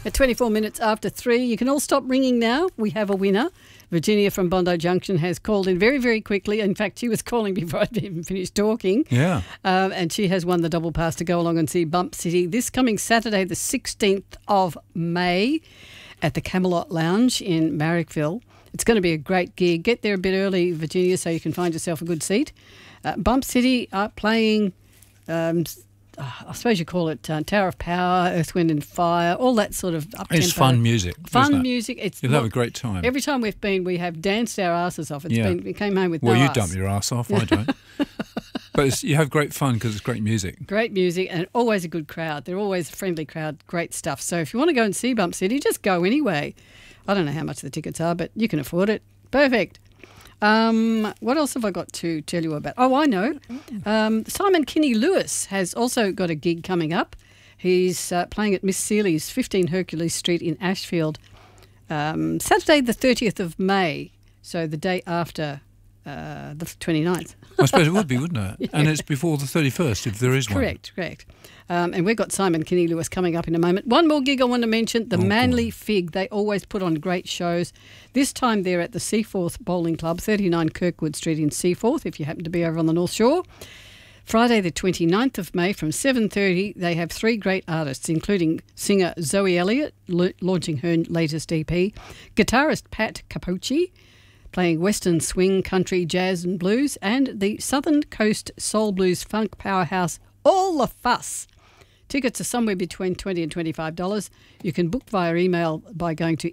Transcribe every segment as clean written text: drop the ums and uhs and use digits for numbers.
At 24 minutes after 3, you can all stop ringing now. We have a winner. Virginia from Bondi Junction has called in very, very quickly. In fact, she was calling before I'd even finished talking. Yeah. And she has won the double pass to go along and see Bump City this coming Saturday, the 16th of May at the Camelot Lounge in Marrickville. It's going to be a great gig. Get there a bit early, Virginia, so you can find yourself a good seat. Bump City are playing... I suppose you call it Tower of Power, Earth, Wind and Fire, all that sort of up-tempo. It's fun music. Fun music. You'll have a great time. Every time we've been, we have danced our asses off. We came home with no you ass. dump your ass off, I don't. But you have great fun because it's great music. Great music and always a good crowd. They're always a friendly crowd, great stuff. So if you want to go and see Bump City, just go anyway. I don't know how much the tickets are, but you can afford it. Perfect. What else have I got to tell you about? Oh, I know. Simon Kinney Lewis has also got a gig coming up. He's playing at Miss Seeley's 15 Hercules Street in Ashfield Saturday the 30th of May, so the day after the 29th. I suppose it would be, wouldn't it? Yeah. And it's before the 31st if there is one. Correct. And we've got Simon Kinney Lewis coming up in a moment. One more gig I want to mention, the Manly Fig. They always put on great shows. This time they're at the Seaforth Bowling Club, 39 Kirkwood Street in Seaforth, if you happen to be over on the North Shore. Friday the 29th of May from 7:30, they have 3 great artists, including singer Zoe Elliott, launching her latest EP, guitarist Pat Capocci, playing Western swing, country, jazz and blues, and the Southern Coast Soul Blues Funk Powerhouse, All the Fuss. Tickets are somewhere between $20 and $25. You can book via email by going to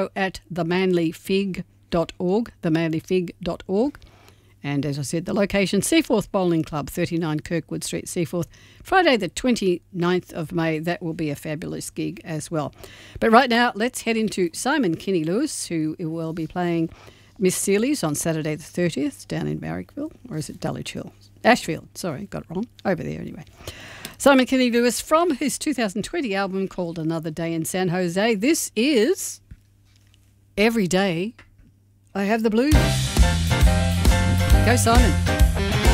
info@themanlyfig.org, themanlyfig.org. And as I said, the location, Seaforth Bowling Club, 39 Kirkwood Street, Seaforth. Friday the 29th of May, that will be a fabulous gig as well. But right now, let's head into Simon Kinney Lewis, who will be playing Miss Seeley's on Saturday the 30th down in Marrickville, or is it Dulwich Hill? Ashfield, sorry, got it wrong. Over there anyway. Simon Kinney Lewis from his 2020 album called Another Day in San Jose. This is Every Day I Have the Blues. Go Simon.